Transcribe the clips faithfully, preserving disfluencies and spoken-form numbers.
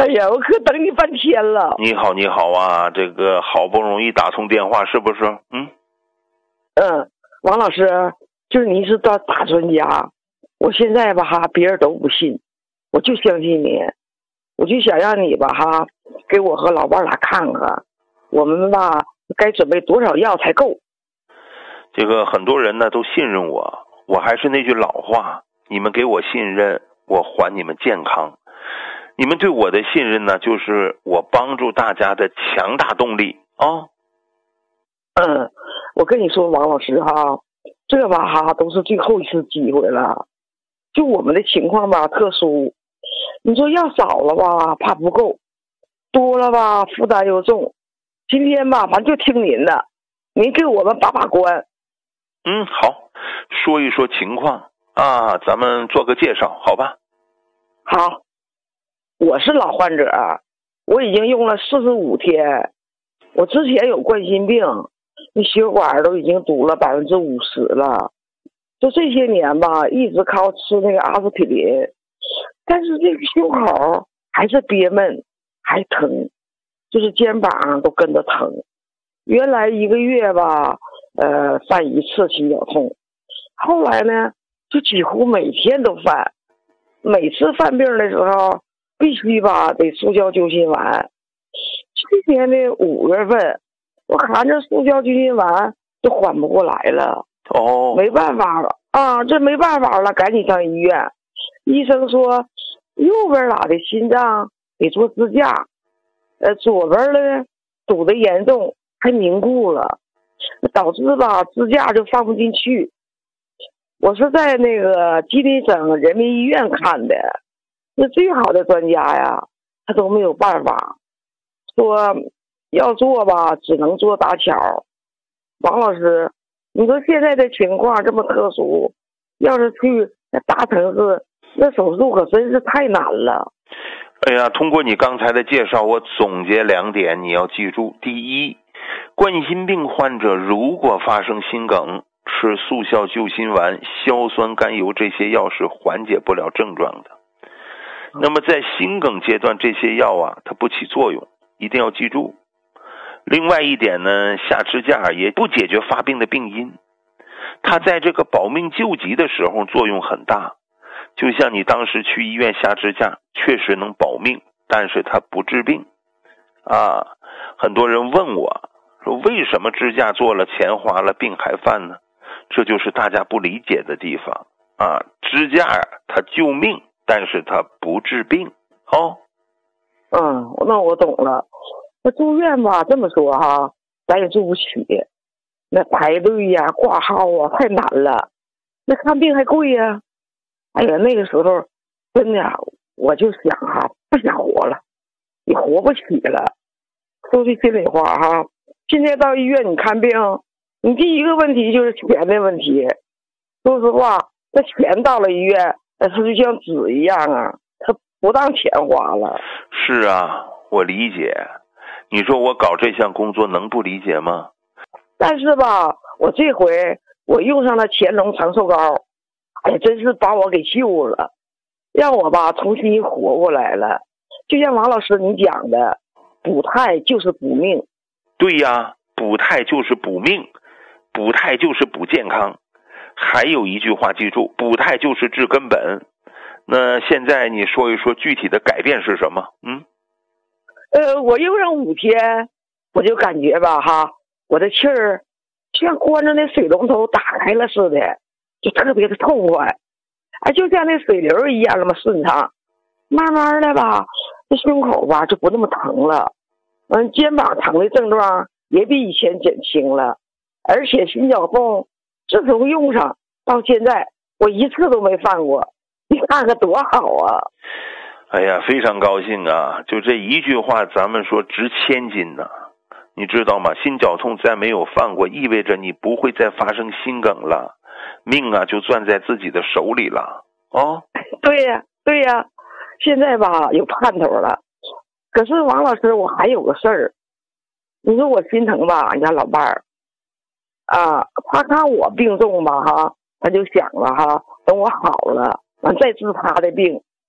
哎呀，我可等你半天了。 你好，你好啊，这个好不容易打通电话，是不是？嗯嗯，王老师，就是你是大大专家，我现在吧哈，别人都不信，我就相信你，我就想让你吧哈，给我和老伴俩看看，我们吧该准备多少药才够。 这个很多人呢都信任我，我还是那句老话，你们给我信任，我还你们健康。你们对我的信任呢，就是我帮助大家的强大动力啊、哦。 嗯，我跟你说，王老师哈，这吧哈都是最后一次机会了。就我们的情况吧特殊，你说药少了吧怕不够，多了吧负担又重。今天吧反正就听您的，您给我们把把关。 嗯，好，说一说情况啊，咱们做个介绍，好吧？ 好，我是老患者，我已经用了四十五天。我之前有冠心病，那血管都已经堵了百分之五十了。就这些年吧，一直靠吃那个阿司匹林，但是这个胸口还是憋闷，还疼，就是肩膀都跟着疼。原来一个月吧，呃，犯一次心绞痛，后来呢，就几乎每天都犯。每次犯病的时候，必须吧得速效救心丸。去年的五月份，我含着速效救心丸就缓不过来了。 哦， 没办法了啊，这没办法了，赶紧上医院。医生说右边哪的心脏得做支架，呃，左边呢堵得严重，还凝固了，导致吧支架就放不进去。我是在那个吉林省人民医院看的，那最好的专家呀，他都没有办法，说要做吧只能做搭桥。王老师，你说现在的情况这么特殊，要是去大城市，那手术可真是太难了。 哎呀，通过你刚才的介绍，我总结两点，你要记住。第一，冠心病患者如果发生心梗，吃速效救心丸、硝酸甘油这些药是缓解不了症状的。那么在心梗阶段，这些药啊，它不起作用，一定要记住。另外一点呢，下支架也不解决发病的病因，它在这个保命救急的时候作用很大。就像你当时去医院下支架，确实能保命，但是它不治病啊。很多人问我说，为什么支架做了，钱花了，病还犯呢？这就是大家不理解的地方啊。支架它救命，但是它不治病哦。 嗯，那我懂了。那住院吧，这么说哈，咱也住不起，那排队呀、挂号啊，太难了。那看病还贵呀。哎呀，那个时候真的，我就想哈，不想活了，你活不起了。说句心里话哈，现在到医院你看病，你第一个问题就是钱的问题。说实话，这钱到了医院，它就像纸一样啊，它不当钱花了。 是啊，我理解。你说我搞这项工作能不理解吗？ 但是吧，我这回我用上了乾隆长寿膏，哎呀，真是把我给救了，让我吧重新活过来了。就像王老师你讲的，补胎就是补命。 对呀，补胎就是补命，补胎就是补健康。还有一句话记住，补胎就是治根本。那现在你说一说具体的改变是什么？嗯。 呃，我用上五天，我就感觉吧哈，我的气儿像关着那水龙头打开了似的，就特别的痛快，哎，就像那水流一样那么顺畅。慢慢的吧，这胸口吧就不那么疼了，嗯，肩膀疼的症状也比以前减轻了，而且心绞痛自从用上到现在，我一次都没犯过，你看看多好啊！ 哎呀，非常高兴啊！就这一句话，咱们说值千金呐、啊。你知道吗？心绞痛再没有犯过，意味着你不会再发生心梗了，命啊就攥在自己的手里了。哦， 对呀，对呀，现在吧有盼头了。可是王老师，我还有个事儿，你说我心疼吧，你看老伴儿啊，他看我病重吧哈，他就想了哈，等我好了，完再治他的病。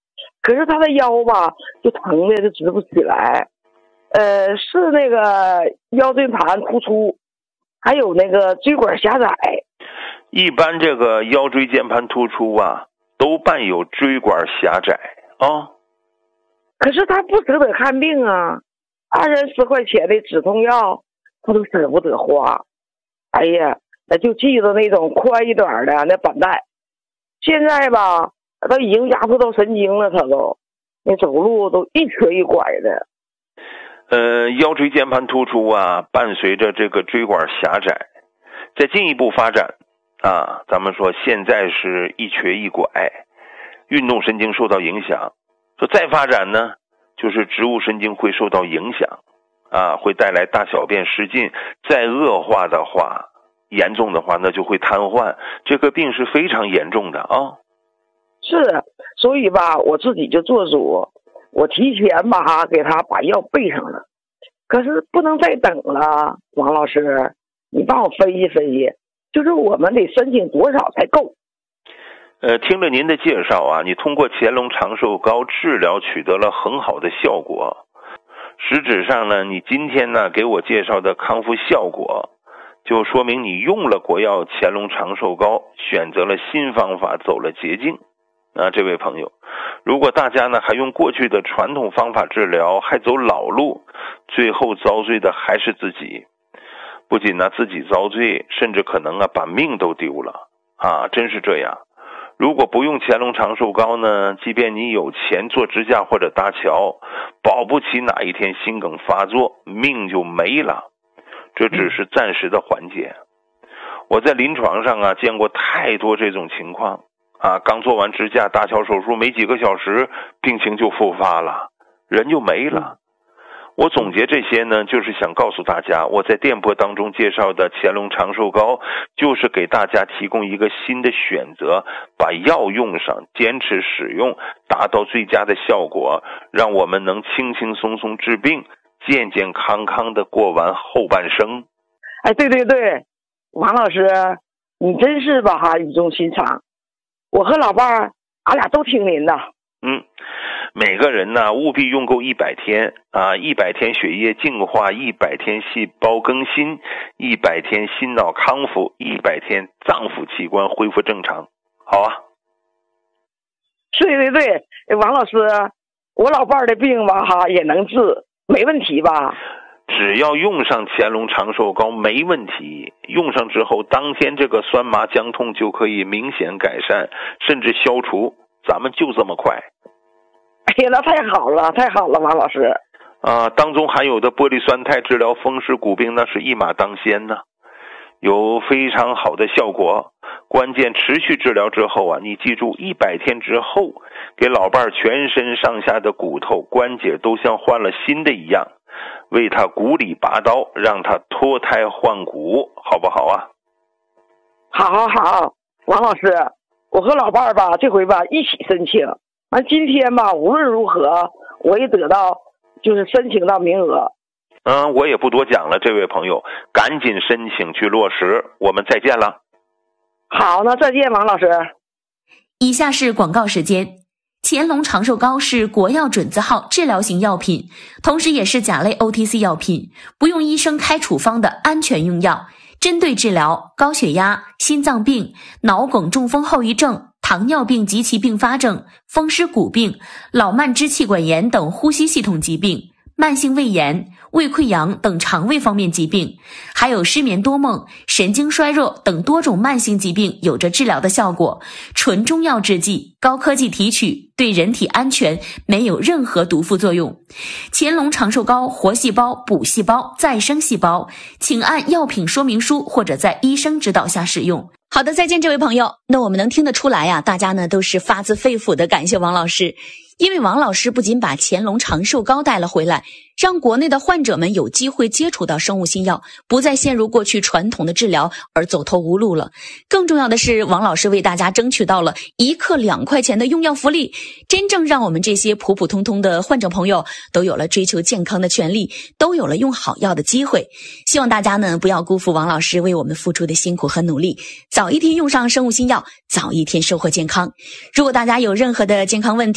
可是他的腰吧就疼的就直不起来，呃，是那个腰椎盘突出，还有那个椎管狭窄。 一般这个腰椎间盘突出啊，都伴有椎管狭窄啊、哦。 可是他不舍得看病啊，二三十块钱的止痛药他都舍不得花。哎呀，那就系着那种宽一点的那绑带。现在吧，他已经压迫到神经了，他都那走路都一瘸一拐的。 呃，腰椎间盘突出啊，伴随着这个椎管狭窄，再进一步发展啊，咱们说现在是一瘸一拐，运动神经受到影响。说再发展呢，就是植物神经会受到影响啊，会带来大小便失禁，再恶化的话，严重的话那就会瘫痪，这个病是非常严重的啊。 是，所以吧，我自己就做主，我提前吧给他把药备上了。可是不能再等了，王老师，你帮我分析分析，就是我们得申请多少才够？ 呃，听了您的介绍啊，你通过乾隆长寿膏治疗取得了很好的效果。实质上呢，你今天呢给我介绍的康复效果，就说明你用了国药乾隆长寿膏，选择了新方法，走了捷径。啊，这位朋友，如果大家呢还用过去的传统方法治疗，还走老路，最后遭罪的还是自己。不仅呢自己遭罪，甚至可能啊把命都丢了啊，真是这样。如果不用乾隆长寿膏呢，即便你有钱做支架或者搭桥，保不齐哪一天心梗发作，命就没了。这只是暂时的缓解。我在临床上啊见过太多这种情况啊，刚做完支架搭桥手术没几个小时，病情就复发了，人就没了。我总结这些呢，就是想告诉大家，我在电波当中介绍的乾隆长寿膏，就是给大家提供一个新的选择，把药用上，坚持使用，达到最佳的效果，让我们能轻轻松松治病，健健康康的过完后半生。 哎，对对对，王老师，你真是吧哈，语重心长。我和老伴儿，俺俩都听您的。 嗯。每个人呢，务必用够一百天啊！一百天血液净化，一百天细胞更新，一百天心脑康复，一百天脏腑器官恢复正常，好啊！ 对对对，王老师，我老伴儿的病吧哈也能治，没问题吧？ 只要用上乾隆长寿膏没问题，用上之后当天这个酸麻僵痛就可以明显改善，甚至消除，咱们就这么快。 哎呀，那太好了，太好了，王老师。 啊，当中含有的玻璃酸肽治疗风湿骨病，那是一马当先呢，有非常好的效果。关键持续治疗之后啊，你记住，一百天之后，给老伴儿全身上下的骨头关节都像换了新的一样，为他骨里拔刀，让他脱胎换骨，好不好啊？ 好好好，王老师，我和老伴儿吧，这回吧一起申请。完今天吧，无论如何我也得到就是申请到名额。 嗯，我也不多讲了，这位朋友赶紧申请去落实，我们再见了。 好，那再见，王老师。 以下是广告时间。乾隆长寿膏是国药准字号治疗型药品，同时也是甲类 O T C 药品，不用医生开处方的安全用药，针对治疗高血压、心脏病、脑梗、中风后遗症、糖尿病及其并发症、风湿骨病、老慢支气管炎等呼吸系统疾病、慢性胃炎、胃溃疡等肠胃方面疾病，还有失眠多梦、神经衰弱等多种慢性疾病有着治疗的效果。纯中药制剂，高科技提取，对人体安全，没有任何毒副作用。乾隆长寿膏活细胞、补细胞、再生细胞，请按药品说明书或者在医生指导下使用。好的，再见这位朋友。那我们能听得出来呀、啊，大家呢都是发自肺腑的感谢王老师，因为王老师不仅把乾隆长寿膏带了回来，让国内的患者们有机会接触到生物新药，不再陷入过去传统的治疗而走投无路了。更重要的是，王老师为大家争取到了一克两块钱的用药福利，真正让我们这些普普通通的患者朋友都有了追求健康的权利，都有了用好药的机会。希望大家呢不要辜负王老师为我们付出的辛苦和努力，早一天用上生物新药，早一天收获健康。如果大家有任何的健康问题，欢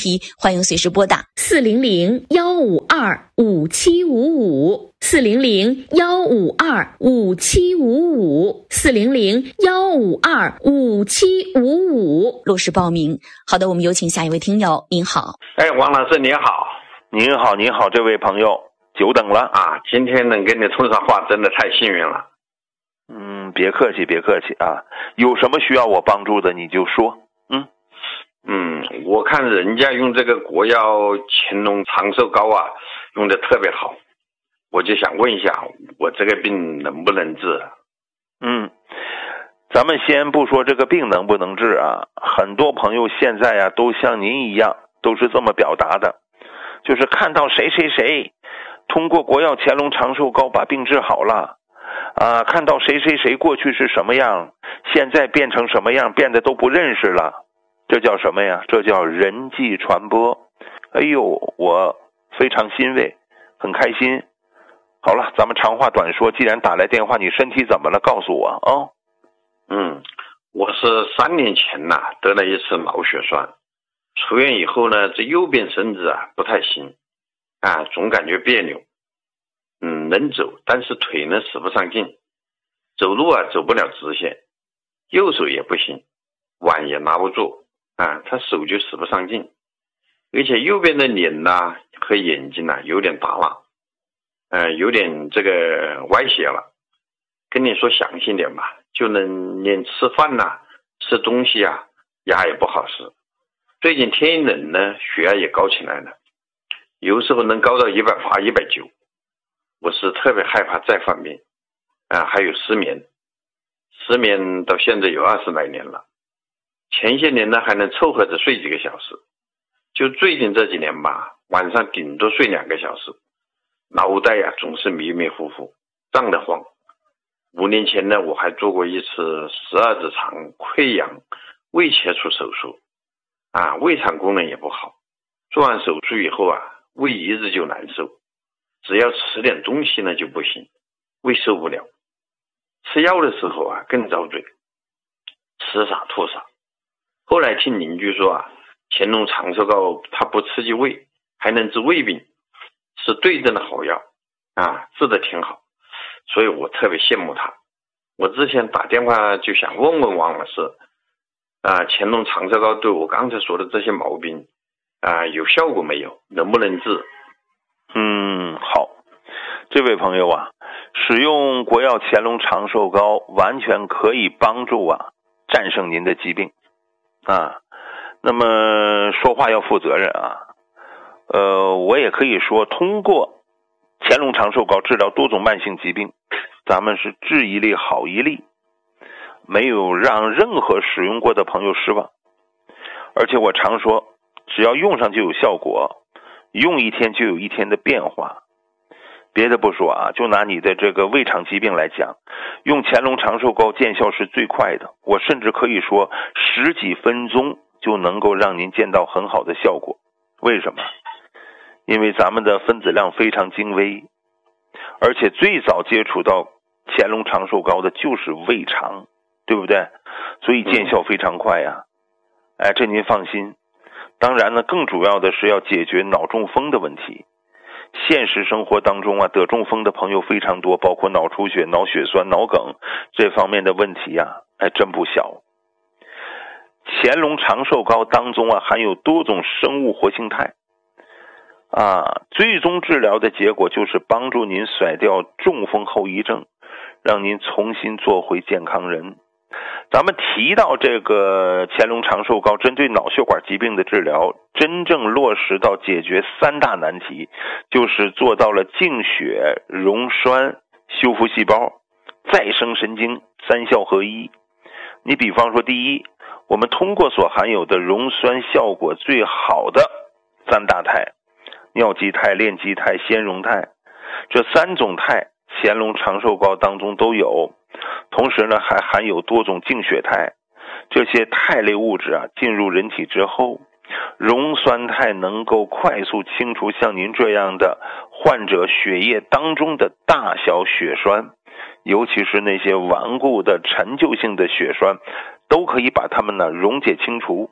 欢迎随时拨打四零零幺五二五七五五四零零幺五二五七五五四零零幺五二五七五五落实报名。好的，我们有请下一位听友。您好。 哎，王老师你好。 您好，您好，这位朋友，久等了啊！今天能跟你通上话，真的太幸运了。 嗯，别客气，别客气啊！有什么需要我帮助的，你就说。嗯嗯，我看人家用这个国药乾隆长寿膏啊，用的特别好，我就想问一下，我这个病能不能治？ 嗯，咱们先不说这个病能不能治啊，很多朋友现在啊，都像您一样，都是这么表达的。就是看到谁谁谁通过国药乾隆长寿膏把病治好了啊，看到谁谁谁过去是什么样，现在变成什么样，变得都不认识了，这叫什么呀？这叫人际传播。哎呦，我非常欣慰，很开心。好了，咱们长话短说，既然打来电话，你身体怎么了？告诉我啊。哦、 嗯，我是三年前呐、啊、得了一次脑血栓。出院以后呢，这右边身子啊不太行啊，总感觉别扭。嗯，能走，但是腿呢使不上劲，走路啊走不了直线，右手也不行，碗也拿不住啊，他手就使不上劲，而且右边的脸呐和眼睛呐有点耷拉，呃，有点这个歪斜了。跟你说详细点吧，就能连吃饭呐、吃东西啊，牙也不好使。最近天一冷呢，血压也高起来了，有时候能高到一百八、一百九。我是特别害怕再犯病啊，还有失眠，失眠到现在有二十来年了。前些年呢还能凑合着睡几个小时，就最近这几年吧，晚上顶多睡两个小时，脑袋呀、啊、总是迷迷糊糊，胀得慌。五年前呢，我还做过一次十二指肠溃疡胃切除手术。啊，胃肠功能也不好，做完手术以后啊，胃一直就难受，只要吃点东西呢就不行，胃受不了。吃药的时候啊更遭罪，吃啥吐啥。后来听邻居说啊，乾隆长寿膏它不刺激胃，还能治胃病，是对症的好药啊，治得挺好，所以我特别羡慕他。我之前打电话就想问问王老师啊，乾隆长寿膏对我刚才说的这些毛病啊有效果没有？能不能治？ 嗯，好，这位朋友啊，使用国药乾隆长寿膏完全可以帮助啊战胜您的疾病啊。那么说话要负责任啊，呃，我也可以说，通过乾隆长寿膏治疗多种慢性疾病，咱们是治一例好一例。没有让任何使用过的朋友失望，而且我常说，只要用上就有效果，用一天就有一天的变化。别的不说啊，就拿你的这个胃肠疾病来讲，用乾隆长寿膏见效是最快的，我甚至可以说十几分钟就能够让您见到很好的效果。为什么？因为咱们的分子量非常精微，而且最早接触到乾隆长寿膏的就是胃肠，对不对？所以见效非常快呀、啊。哎，这您放心。当然呢，更主要的是要解决脑中风的问题。现实生活当中啊，得中风的朋友非常多，包括脑出血、脑血栓、脑梗这方面的问题啊，哎，真不小。乾隆长寿膏当中啊，含有多种生物活性肽啊，最终治疗的结果就是帮助您甩掉中风后遗症，让您重新做回健康人。咱们提到这个乾隆长寿膏针对脑血管疾病的治疗，真正落实到解决三大难题，就是做到了净血、溶栓、修复细胞、再生神经三效合一。你比方说，第一，我们通过所含有的溶栓效果最好的三大肽，尿基肽、链基肽、纤溶肽，这三种肽乾隆长寿膏当中都有。同时呢，还含有多种净血肽，这些肽类物质啊，进入人体之后，溶栓肽能够快速清除像您这样的患者血液当中的大小血栓，尤其是那些顽固的陈旧性的血栓，都可以把它们呢溶解清除。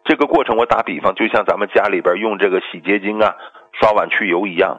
这个过程我打比方，就像咱们家里边用这个洗洁精啊刷碗去油一样。